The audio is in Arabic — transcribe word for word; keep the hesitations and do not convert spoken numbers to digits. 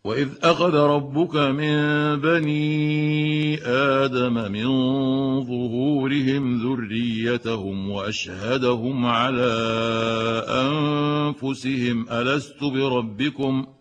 وإذ أخذ ربك من بني آدم من ظهورهم ذريتهم وأشهدهم على أنفسهم ألست بربكم